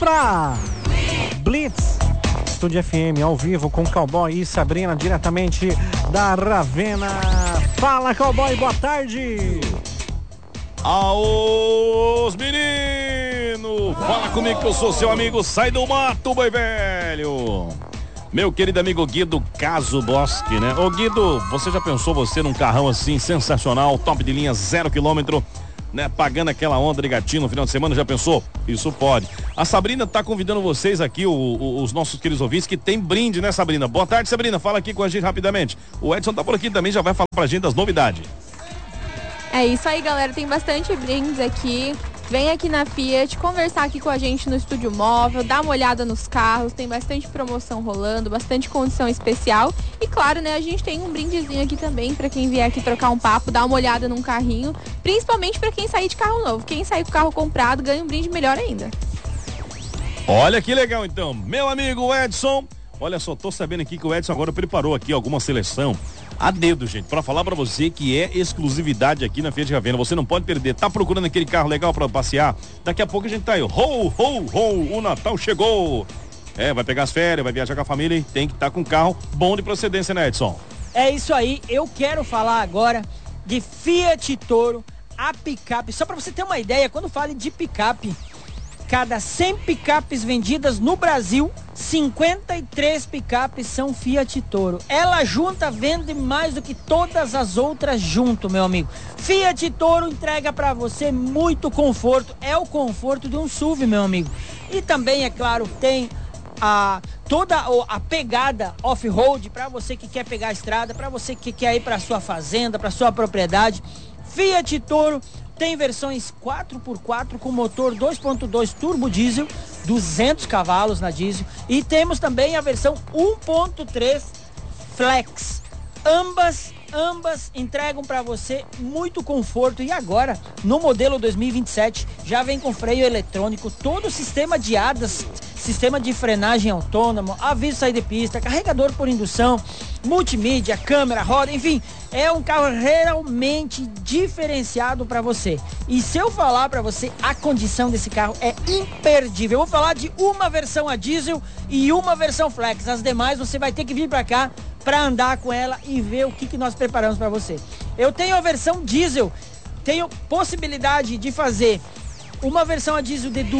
pra Blitz Estúdio FM ao vivo com Cowboy e Sabrina diretamente da Ravenna. Fala, Cowboy, boa tarde. Aos meninos, fala comigo que eu sou seu amigo, sai do mato, boi velho. Meu querido amigo Guido Caso Bosque, né? Ô Guido, você já pensou você num carrão assim sensacional, top de linha, 0 km, né? Pagando aquela onda de gatinho no final de semana, já pensou? Isso pode. A Sabrina tá convidando vocês aqui, os nossos queridos ouvintes, que tem brinde, né, Sabrina? Boa tarde, Sabrina, fala aqui com a gente rapidamente. O Edson tá por aqui também, já vai falar pra gente das novidades. É isso aí, galera, tem bastante brindes aqui. Vem aqui na Fiat conversar aqui com a gente no estúdio móvel, dá uma olhada nos carros, tem bastante promoção rolando, bastante condição especial. E claro, né, a gente tem um brindezinho aqui também para quem vier aqui trocar um papo, dar uma olhada num carrinho, principalmente para quem sair de carro novo. Quem sair com o carro comprado ganha um brinde melhor ainda. Olha que legal então, meu amigo Edson. Olha só, tô sabendo aqui que o Edson agora preparou aqui alguma seleção a dedo, gente, para falar para você que é exclusividade aqui na Fiat Ravenna. Você não pode perder. Tá procurando aquele carro legal para passear? Daqui a pouco a gente tá aí. Ho, ho, ho, o Natal chegou. É, vai pegar as férias, vai viajar com a família e tem que estar com um carro bom de procedência, né, Edson? É isso aí. Eu quero falar agora de Fiat Toro, a picape. Só para você ter uma ideia, quando falo de picape, cada 100 picapes vendidas no Brasil, 53 picapes são Fiat Toro. Ela junta, vende mais do que todas as outras junto, meu amigo. Fiat Toro entrega para você muito conforto. É o conforto de um SUV, meu amigo. E também, é claro, tem toda a pegada off-road para você que quer pegar a estrada, para você que quer ir para sua fazenda, para sua propriedade. Fiat Toro tem versões 4x4 com motor 2.2 turbo diesel, 200 cavalos na diesel, e temos também a versão 1.3 flex. Ambas entregam para você muito conforto. E agora, no modelo 2027, já vem com freio eletrônico, todo o sistema de ADAS, sistema de frenagem autônomo, aviso sair de pista, carregador por indução, multimídia, câmera, roda, enfim, é um carro realmente diferenciado para você. E se eu falar para você, a condição desse carro é imperdível. Eu vou falar de uma versão a diesel e uma versão flex. As demais você vai ter que vir para cá para andar com ela e ver o que nós preparamos para você. Eu tenho a versão diesel, tenho possibilidade de fazer uma versão a diesel de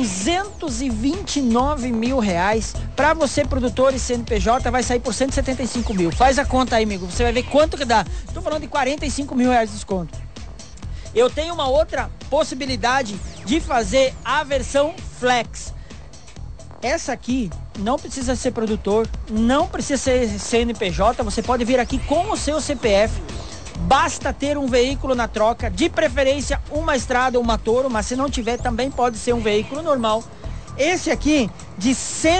229 mil reais. Para você, produtor e CNPJ, vai sair por 175 mil. Faz a conta aí, amigo. Você vai ver quanto que dá. Estou falando de 45 mil reais de desconto. Eu tenho uma outra possibilidade de fazer a versão Flex. Essa aqui não precisa ser produtor, não precisa ser CNPJ. Você pode vir aqui com o seu CPF. Basta ter um veículo na troca, de preferência uma Estrada ou uma Toro, mas se não tiver também pode ser um veículo normal. Esse aqui de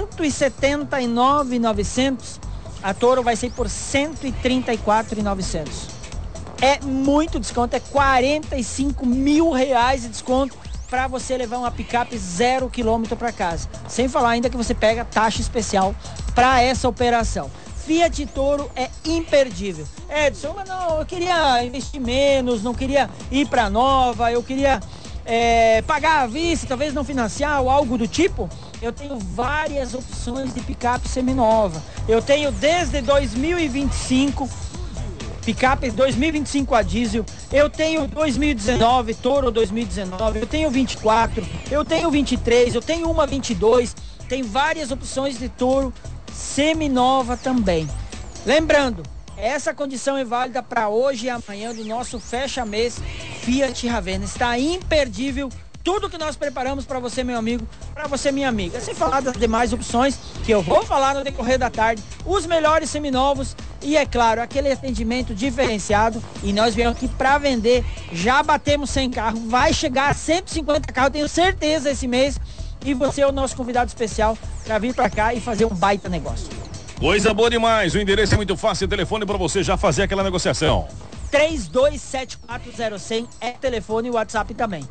179.900, a Toro vai ser por 134.900. É muito desconto, é 45 mil reais de desconto para você levar uma picape 0 km para casa. Sem falar ainda que você pega taxa especial para essa operação. Fiat Toro é imperdível. Edson, mas não, eu queria investir menos, não queria ir para nova, eu queria pagar à vista, talvez não financiar ou algo do tipo. Eu tenho várias opções de picape seminova. Eu tenho desde 2025, picape 2025 a diesel. Eu tenho 2019, Toro 2019. Eu tenho 24, eu tenho 23, eu tenho uma 22. Tem várias opções de Toro seminova também. Lembrando, essa condição é válida para hoje e amanhã do nosso fecha-mês Fiat Ravenna. Está imperdível tudo que nós preparamos para você, meu amigo, para você, minha amiga. Sem falar das demais opções que eu vou falar no decorrer da tarde, os melhores seminovos e, é claro, aquele atendimento diferenciado. E nós viemos aqui para vender. Já batemos 100 carros, vai chegar a 150 carros, tenho certeza, esse mês. E você é o nosso convidado especial para vir para cá e fazer um baita negócio. Coisa boa demais. O endereço é muito fácil. O telefone para você já fazer aquela negociação. 32740100 é telefone e WhatsApp também.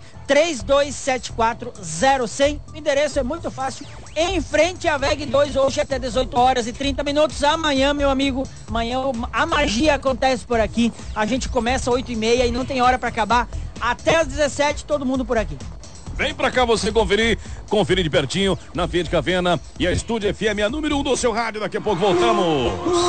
32740100. O endereço é muito fácil. Em frente à VEG 2, hoje até 18 horas e 30 minutos. Amanhã, meu amigo, amanhã a magia acontece por aqui. A gente começa às 8h30 e não tem hora para acabar. Até às 17h, todo mundo por aqui. Vem pra cá você conferir de pertinho na Fiat Cavena e a Estúdio FM, a número 1 do seu rádio. Daqui a pouco voltamos.